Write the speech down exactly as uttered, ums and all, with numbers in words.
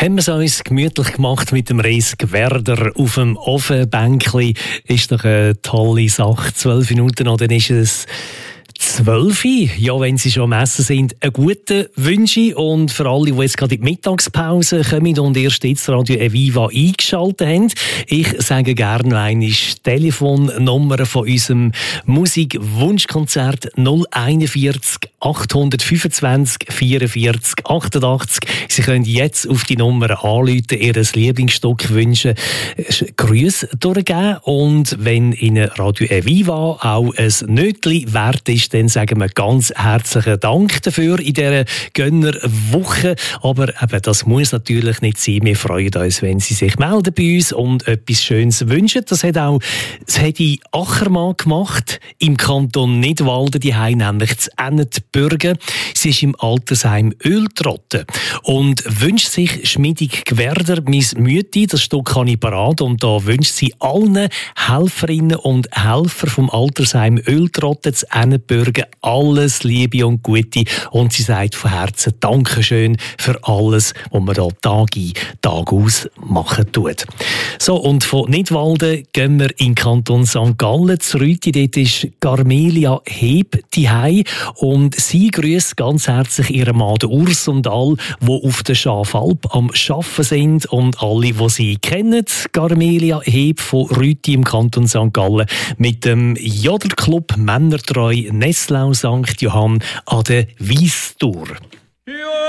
haben wir es uns gemütlich gemacht mit dem Reisgwerder auf dem Ofenbänkli. Ist doch eine tolle Sache. Zwölf Minuten noch, dann ist es zwölf. Ja, wenn Sie schon am Essen sind, einen guten Wünsche. Und für alle, die jetzt gerade in die Mittagspause kommen und erst jetzt Radio Eviva eingeschaltet haben, ich sage gerne einmal die Telefonnummer von unserem Musikwunschkonzert null einundvierzig achthundertfünfundzwanzig vierundvierzig achtundachtzig. Sie können jetzt auf die Nummer anrufen, Ihr Lieblingsstück wünschen, Grüße durchgeben. Und wenn Ihnen Radio Eviva auch ein Nötchen wert ist, dann sagen wir ganz herzlichen Dank dafür in dieser Gönnerwoche. Aber eben, das muss natürlich nicht sein. Wir freuen uns, wenn Sie sich melden bei uns und etwas Schönes wünschen. Das hat auch das Hedi Achermann gemacht, im Kanton Nidwalden, die haben nämlich zu Ennetbürgen. Sie ist im Altersheim Öltrotten und wünscht sich Schmiedig Gwerder, «Mein Mütti», das Stück habe ich parat, und da wünscht sie allen Helferinnen und Helfer vom Altersheim Öltrotten zu Ennetbürgen alles Liebe und Gute, und sie sagt von Herzen Dankeschön für alles, was man da Tag ein, Tag aus machen tut. So, und von Nidwalden gehen wir in den Kanton Sankt Gallen zu Rüti. Dort ist Carmelia Heb diehei und sie grüßt ganz herzlich ihren Mann Urs und all, die auf der Schafalp am Arbeiten sind, und alle, die sie kennen. Carmelia Heb von Rüti im Kanton Sankt Gallen mit dem Jodelclub Männertreu Nesslau Sankt Johann an der Wiestur.